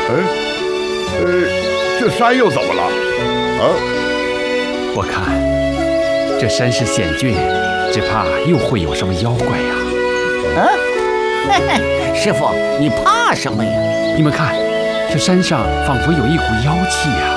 这山又怎么了？啊？ 我看这山势险峻，只怕又会有什么妖怪呀。 嘿嘿，师傅，你怕什么呀？ 你们看，这山上仿佛有一股妖气呀。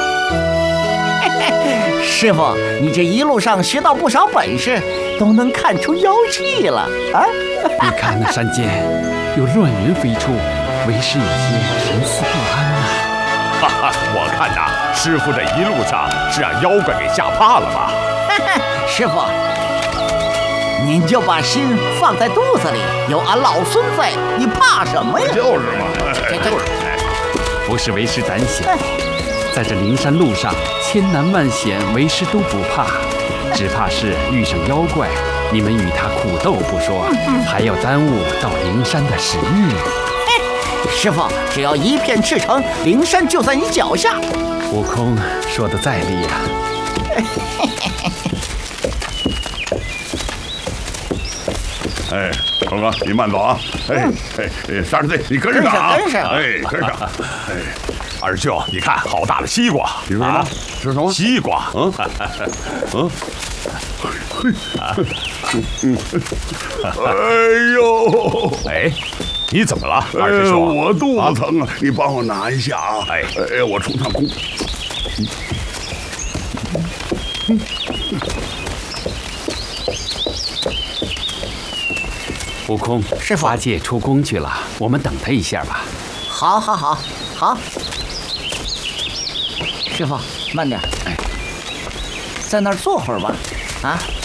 师傅，你这一路上学到不少本事，都能看出妖气了啊！ 你看那山间有乱云飞出，为师有些神思不安呐。 哈哈，我看呐，师傅这一路上是让妖怪给吓怕了吧？ 师傅，您就把心放在肚子里，有俺老孙在，你怕什么呀？ 就是嘛， 不是为师胆小，在这灵山路上千难万险，为师都不怕，只怕是遇上妖怪，你们与他苦斗不说，还要耽误到灵山的时日。 师傅，只要一片赤诚，灵山就在你脚下。 悟空说的在理呀。 哎，猴哥，你慢走啊！沙师弟，你跟上啊！ 跟上！ 跟上！ 二师兄，你看，好大的西瓜！ 你说什么？是什么？ 西瓜！ 哎呦！ 哎，你怎么了，二师兄？ 我肚子疼啊！你帮我拿一下啊！我出趟功。 悟空， 师傅， 八戒出宫去了，我们等他一下吧。 好。师傅，慢点，在那儿坐会儿吧。啊。